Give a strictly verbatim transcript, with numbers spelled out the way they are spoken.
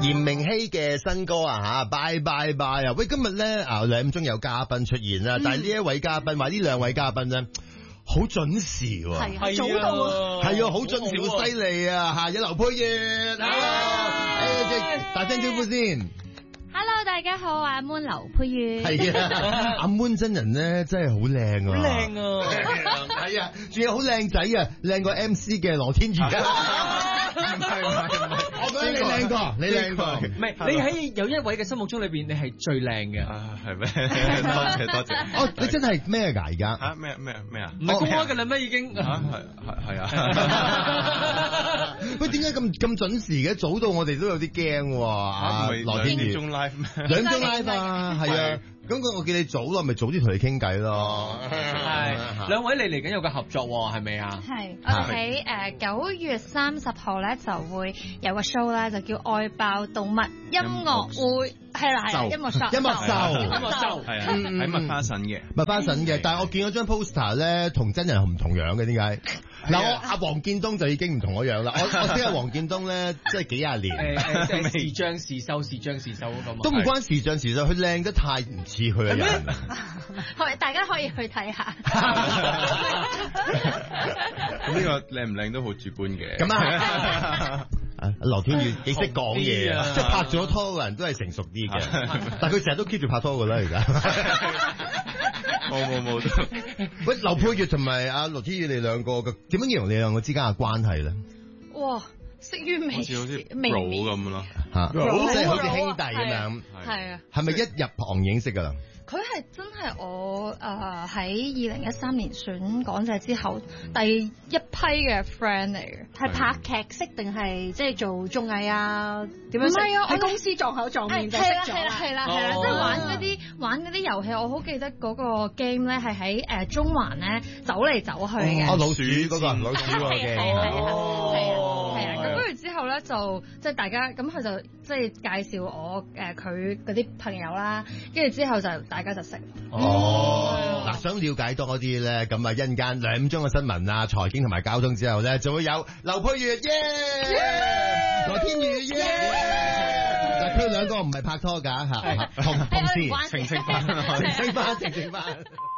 嚴明熙嘅新歌啊吓，拜拜拜啊！喂，今日咧啊兩點鐘有嘉賓出現啦，但係呢一位嘉賓話呢兩位嘉賓咧好準時喎， 係啊，早到啊， 係啊，好準時，好犀利啊吓！有劉佩玥，誒，大聲招呼先。 Hello， 大家好，阿 Moon 劉佩玥。 係啊，阿 Moon 真人咧真係好靚啊， 好靚啊， 係啊，仲有好靚仔啊，靚過 M C 嘅羅天頤啊。唔係唔係唔係，我覺得你靚過，你靚過。 唔係，你喺有一位嘅心目中裏邊，你係最靚嘅。 啊，係咩？多謝多謝。 哦，你真係咩㗎而家？ 嚇咩咩咩啊？ 唔係公開㗎啦咩已經？ 嚇係係係啊！ 喂，點解咁咁準時嘅？早到我哋都有啲驚喎。啊，羅天頤。 兩點鐘 live 咩？ 兩點鐘 live 啊，係啊。咁我我見你早咯，咪早啲同你傾偈咯。 係兩位你嚟緊有個合作喎，係咪啊？ 係，我哋喺誒九月三十號咧就會有個 show 咧，就叫愛爆動物音樂會，係啦係啦，音樂秀， 音樂秀， 音樂秀， 係啊，喺麥花臣嘅， 麥花臣嘅。但係我見嗰張 poster 咧，同真人唔同樣嘅，點解？嗱，我阿黃建東就已經唔同嗰樣啦。我我識阿黃建東咧，即係幾廿年。 誒誒，時將時收，時將時收咁。 都唔關時將時收，佢靚得太唔似佢嘅人。 係咪？大家可以去睇下。 咁呢個靚唔靚都好主觀嘅。 咁啊，羅天頤幾識講嘢啊！即係拍咗拖嘅人都係成熟啲嘅，但係佢成日都 keep 住拍拖㗎啦，而家。 冇冇冇。 喂，劉佩玥同埋阿羅天頤，你兩個嘅點樣形容你兩個之間嘅關係咧？ 哇！識於微好似好似微 bro 咁咯， 嚇，即係好似兄弟咁樣。 係啊。 係咪一入行影識㗎啦？ 佢係真係我誒喺二零一三年選港姐之後第一批嘅 friend 嚟嘅， 係拍劇識定係即係做綜藝啊？點樣識？ 唔係啊， 喺公司撞口撞面就識咗啦。 係啦係啦係啦，即係玩嗰啲玩嗰啲遊戲，我好記得嗰個 game 咧係喺誒中環咧走嚟走去嘅。 哦，老鼠嗰個老鼠個 game。 係啊係啊係啊係啊，咁跟住之後咧就即係大家咁佢就即係介紹我誒佢嗰啲朋友啦，跟住之後就大家就識。 哦，嗱，想了解多啲咧，咁啊，一陣間兩點鐘嘅新聞啊、財經同埋交通之後咧，就會有劉佩玥耶、羅天頤耶。嗱，佢兩個唔係拍拖㗎嚇，同同事， 澄清翻，澄清翻，澄清翻。